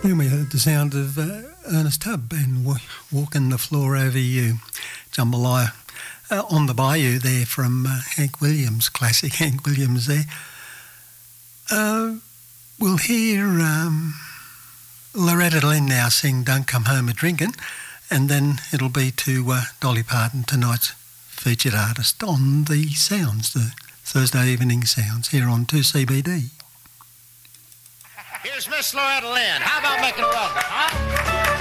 Then we heard the sound of Ernest Tubb and Walking the Floor Over You, Jambalaya. On the Bayou there from Hank Williams, classic Hank Williams there. We'll hear Loretta Lynn now sing Don't Come Home A-Drinkin', and then it'll be to Dolly Parton, tonight's featured artist on the Sounds, the Thursday evening Sounds, here on 2CBD. Here's Miss Loretta Lynn. How about making a welcome, huh?